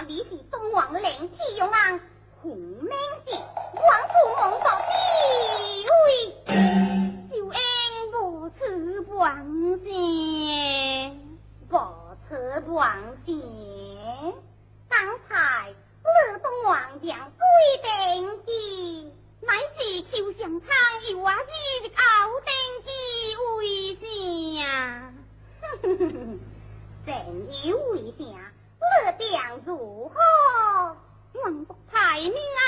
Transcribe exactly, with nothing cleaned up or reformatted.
那里是东王令天用人红名士，王父蒙作地位，小英无处王先，无处王先。刚才乐东王将水定记，乃是求上苍有啊是后定记为啥？哼哼哼，神有为啥？乐定如何？王国太命啊！